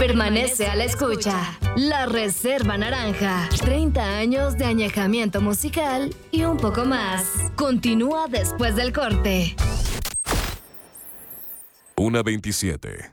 Permanece a la escucha. La Reserva Naranja. 30 años de añejamiento musical y un poco más. Continúa después del corte. 1:27.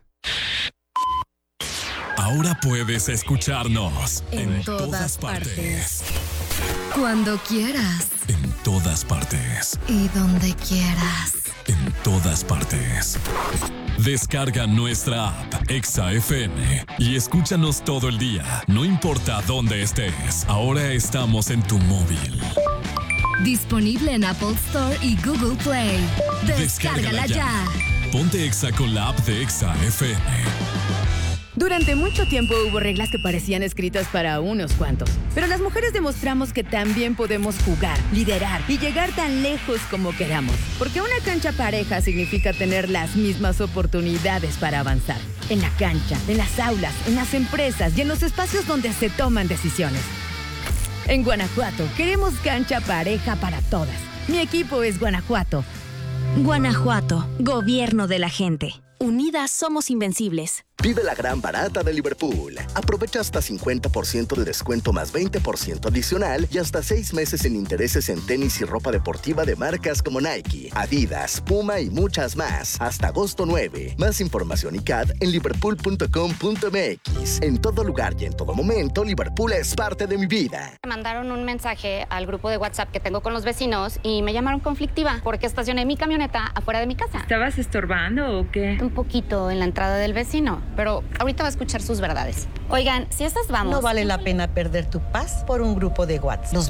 Ahora puedes escucharnos En todas partes. Cuando quieras. En todas partes. Y donde quieras. En todas partes. Descarga nuestra app Exa FM y escúchanos todo el día, no importa dónde estés. Ahora estamos en tu móvil. Disponible en Apple Store y Google Play. Descárgala ya. Ponte Exa con la app de Exa FM. Durante mucho tiempo hubo reglas que parecían escritas para unos cuantos. Pero las mujeres demostramos que también podemos jugar, liderar y llegar tan lejos como queramos. Porque una cancha pareja significa tener las mismas oportunidades para avanzar. En la cancha, en las aulas, en las empresas y en los espacios donde se toman decisiones. En Guanajuato, queremos cancha pareja para todas. Mi equipo es Guanajuato. Guanajuato, gobierno de la gente. Unidas somos invencibles. Vive la gran barata de Liverpool. Aprovecha hasta 50% de descuento más 20% adicional y hasta 6 meses sin intereses en tenis y ropa deportiva de marcas como Nike, Adidas, Puma y muchas más. Hasta agosto 9. Más información y CAD en liverpool.com.mx. En todo lugar y en todo momento, Liverpool es parte de mi vida. Me mandaron un mensaje al grupo de WhatsApp que tengo con los vecinos y me llamaron conflictiva porque estacioné mi camioneta afuera de mi casa. ¿Estabas estorbando o qué? Un poquito en la entrada del vecino, pero ahorita va a escuchar sus verdades. Oigan, si estas vamos... No vale la pena perder tu paz por un grupo de WhatsApp.